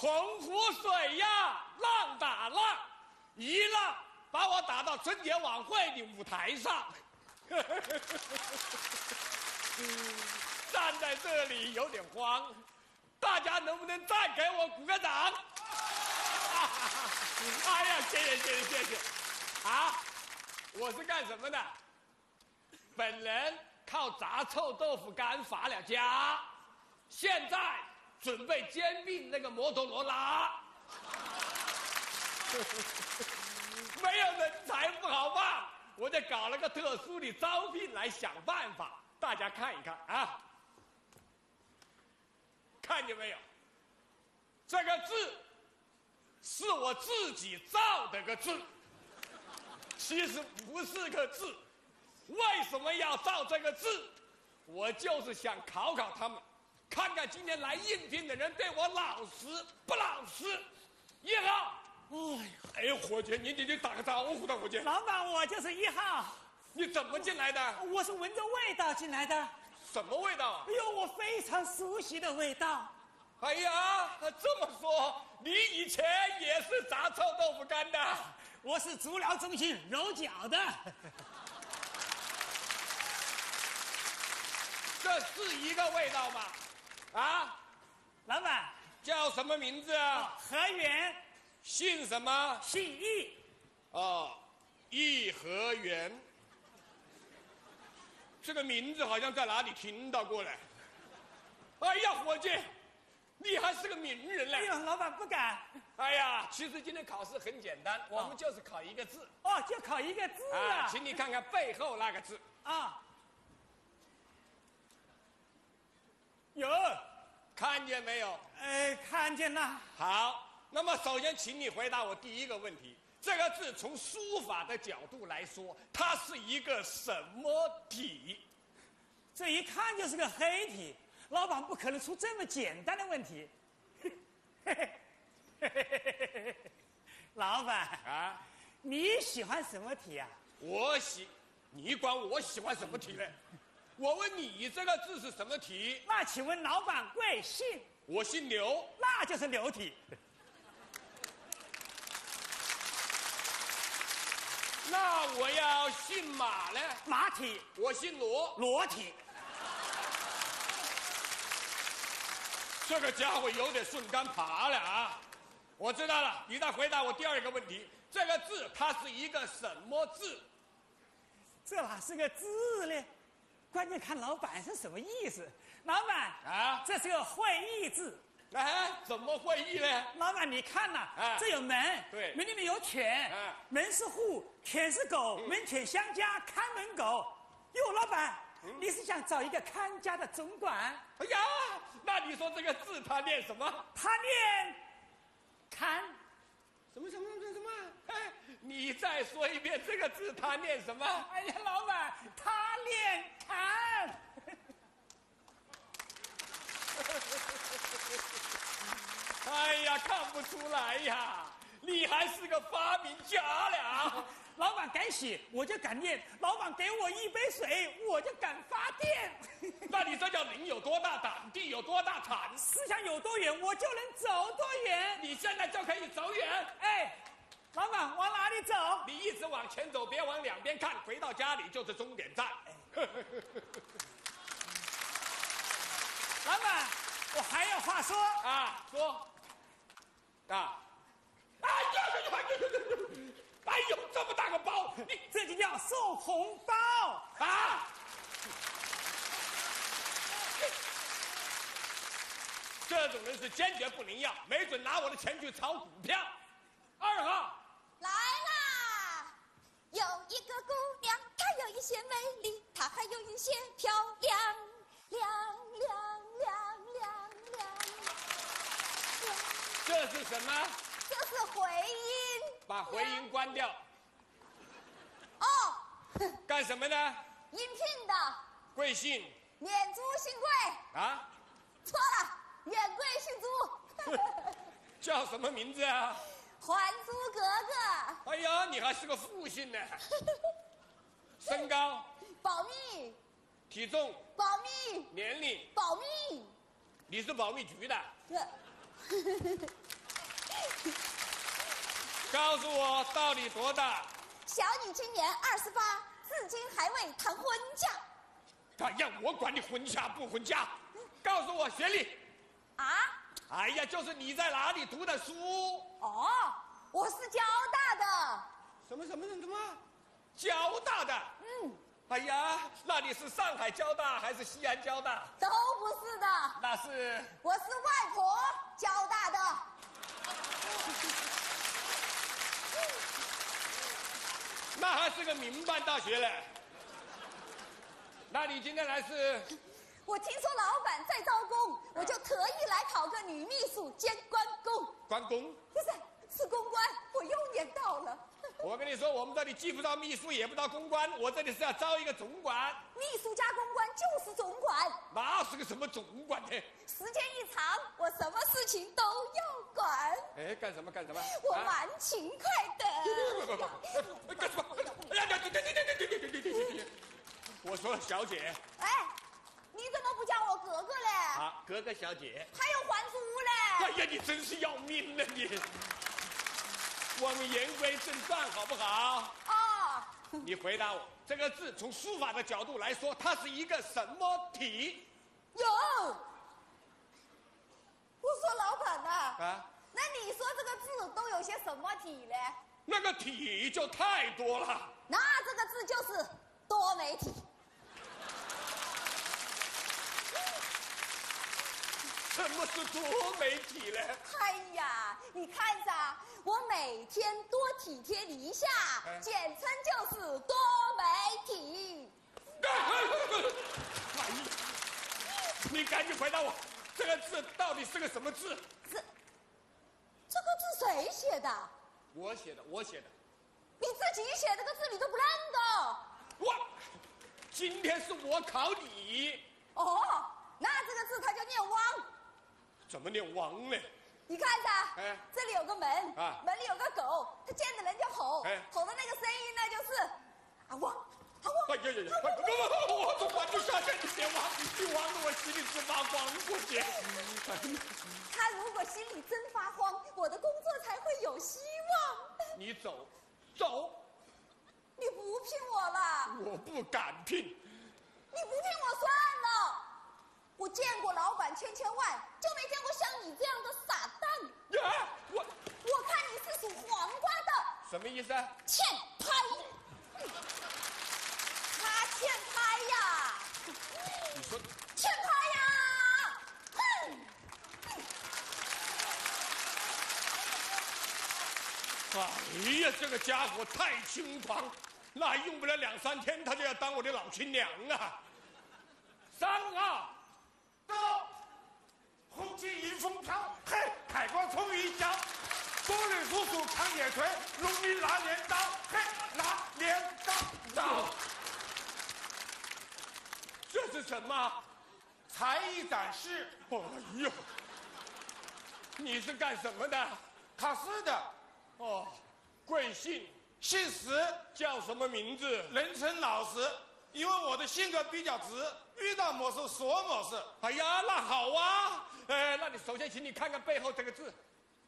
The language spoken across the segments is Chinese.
洪湖水呀，浪打浪，一浪把我打到春节晚会的舞台上。站在这里有点慌，大家能不能再给我鼓个掌？哎呀，谢谢！啊，我是干什么的？本人靠炸臭豆腐干发了家，现在准备兼并那个摩托罗拉。没有人才不好办，我就搞了个特殊的招聘来想办法，大家看一看啊，看见没有？这个字是我自己造的个字，其实不是个字。为什么要造这个字？我就是想考考他们，看看今天来应聘的人对我老实不老实。1号。哎呦，伙计，你打个招呼的，伙计。 老板，我就是1号。 你怎么进来的？ 我是闻着味道进来的。 什么味道啊？ 哎呦，我非常熟悉的味道。 哎呀，这么说，你以前也是炸臭豆腐干的？ 我是足疗中心揉脚的。 这是一个味道吗？啊， 老板叫什么名字啊？ 何源。 姓什么？ 姓易。 哦，颐和园。这个名字好像在哪里听到过嘞。哎呀，伙计，你还是个名人嘞！ 哎呦，老板不敢。 哎呀，其实今天考试很简单，我们就是考一个字。 哦，就考一个字啊！ 请你看看背后那个字。 啊。有， 看见没有？ 看见了。 好，那么首先请你回答我第一个问题：这个字从书法的角度来说，它是一个什么体？ 这一看就是个黑体，老板不可能出这么简单的问题。老板啊， 你喜欢什么体啊？ 你管我喜欢什么体呢？我问你，这个字是什么体？ 那请问老板贵姓？ 我姓刘， 那就是刘体。 那我要姓马呢？ 马体。 我姓罗， 罗体。 这个家伙有点顺杆爬了啊！我知道了，你再回答我第二个问题：这个字它是一个什么字？ 这哪是个字呢？关键看老板是什么意思。老板啊， 这是个会意字。 怎么会意呢？ 老板你看呐，这有门， 对， 门里面有犬，门是户，犬是狗，门犬相加，看门狗。哟，老板，你是想找一个看家的总管？ 哎呀，那你说这个字它念什么？ 他念看。 什么？哎，你再说一遍，这个字它念什么？ 哎呀，老板，他念看。 哎呀，看不出来呀，你还是个发明家了。 老板敢写，我就敢念；老板给我一杯水，我就敢发电。 那你这叫人有多大胆，地有多大产， 思想有多远，我就能走多远。 你现在就可以走远。 哎，老板往哪里走？ 你一直往前走，别往两边看，回到家里就是终点站。 老板，我还有话说啊，说啊！哎呦，这么大个包，你这就叫送红包啊！这种人是坚决不能要，没准拿我的钱去炒股票。2号来啦！有一个姑娘，她有一些美丽，她还有一些漂亮，亮。 这是什么？ 这是回音。 把回音关掉。 哦。 干什么呢？ 应聘的。 贵姓？ 免租姓贵。 啊？ 错了，免贵姓租。 叫什么名字啊？ 还租格格。 哎呀，你还是个复姓呢。身高？ 保密。 体重？ 保密。 年龄？ 保密。 你是保密局的？ 告诉我到底多大？ 小女今年28，至今还未谈婚嫁。 哎呀，我管你婚嫁不婚嫁，告诉我学历。 啊？ 哎呀，就是你在哪里读的书？ 哦，我是交大的。 什么？交大的？ 嗯。 哎呀，那你是上海交大还是西安交大？ 都不是的。 那是？ 我是外婆交大的。 那还是个民办大学嘞。那你今天来是？ 我听说老板在招工，我就特意来考个女秘书兼关公。 关公？ 不是公关，我又年到了。 我跟你说，我们这里既不招秘书，也不招公关，我这里是要招一个总管。 秘书加公关就是总管。 那是个什么总管呢？ 时间一长，我什么事情都要管。 哎，干什么？ 我蛮勤快的。 不，干什么？哎呀，对！我说小姐。 哎，你怎么不叫我哥哥嘞？ 啊，哥哥小姐。 还有还珠嘞？ 哎呀，你真是要命了你！我们言归正传，好不好？ 哦。 你回答我，这个字从书法的角度来说，它是一个什么体？ 有。我说老板呐。 啊。 那你说这个字都有些什么体嘞？ 那个体就太多了。 那这个字就是多媒体。 什么是多媒体呢？ 哎呀，你看着，我每天多体贴你一下，简称就是多媒体。 哎呀，你赶紧回答我，这个字到底是个什么字？ 这个字谁写的？ 我写的。 你自己写这个字你都不认得？ 今天是我考你。 哦，那这个字它就念汪。 怎么念汪呢？ 你看着，这里有个门，门里有个狗，它见着人就吼，吼的那个声音呢就是啊汪啊汪。 哎呀，我总管就下线，你别汪，你汪得我心里直发慌过去。 他如果心里真发慌，我的工作才会有希望。 你走。 你不聘我了？ 我不敢聘。 你不聘我算了。我见过老板千万，就没见过像你这样的傻蛋。 呀， 我看你是属黄瓜的。 什么意思？ 欠拍。他欠拍呀。 你说欠拍呀。哼。 哎呀，这个家伙太轻狂，那用不了2、3天，他就要当我的老亲娘啊！3、2， 走！红旗迎风飘，嘿，海光冲云霄，风吕叔叔扛野锤，农民拿镰刀，嘿，拿镰刀。 这是什么？ 才艺展示。 哎呦，你是干什么的？ 考试的。 哦，贵姓？ 姓石， 叫什么名字？ 人称老石，因为我的性格比较直，遇到某事说某事。 哎呀，那好啊。那你首先请你看看背后这个字。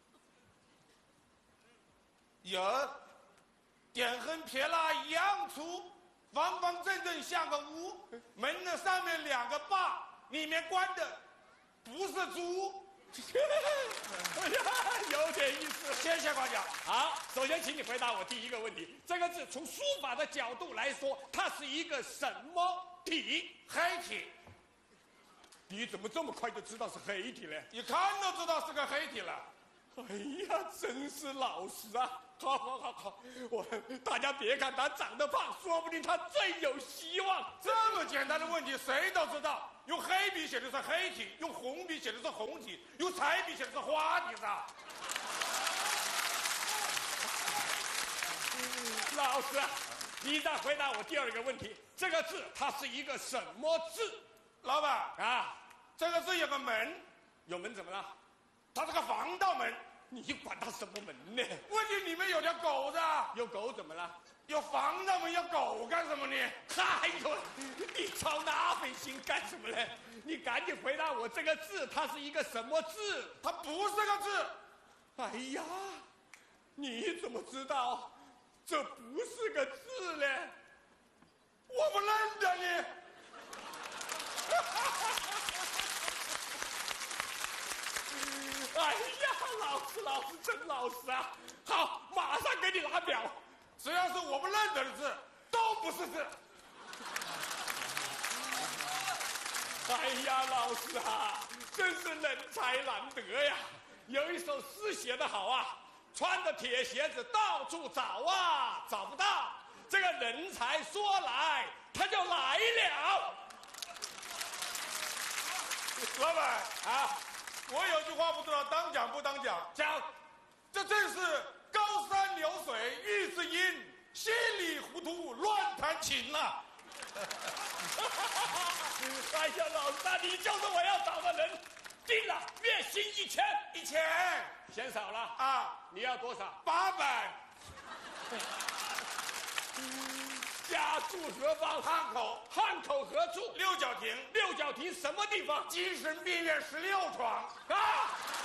有，点横撇捺一样粗，方方正正像个屋，门的上面2个把，里面关的不是猪。 哎呀，有点意思。 谢谢国家。 好，首先请你回答我第一个问题。这个字从书法的角度来说，它是一个什么体？ 黑体。 你怎么这么快就知道是黑体呢？ 一看都知道是个黑体了。 哎呀，真是老实啊！好，大家别看他长得胖，说不定他最有希望。 这么简单的问题谁都知道，用黑笔写的是黑体，用红笔写的是红体，用彩笔写的是花体噻。 老师，你再回答我第2个问题，这个字它是一个什么字？ 老板啊， 这个字有个门， 有门怎么了？ 它是个防盗门， 你管他什么门呢？ 问题里面有条狗子， 有狗怎么了？ 有房子吗？要狗干什么呢？ 哎呦，你操那份心干什么呢？你赶紧回答我，这个字它是一个什么字？ 它不是个字。 哎呀，你怎么知道这不是个字呢？ 我不认得你。 哎呀，老师真老实啊！好，马上给你拿表。 只要是我不认得的字，都不是字。 哎呀，老师啊，真是人才难得呀！有一首诗写得好啊，穿着铁鞋子到处找啊，找不到。这个人才说来，他就来了。 老板啊，我有句话不知道当讲不当讲。 讲， 这正是高山流水遇知音，稀里糊涂乱弹琴啊。 哎呀，老师啊，你就是我要找的人。定了，月薪1000。 1000 嫌少了啊？ 你要多少 ？800。 家住何方？ 汉口。 汉口何处？ 六角亭。 六角亭什么地方？ 精神病院16床。 啊！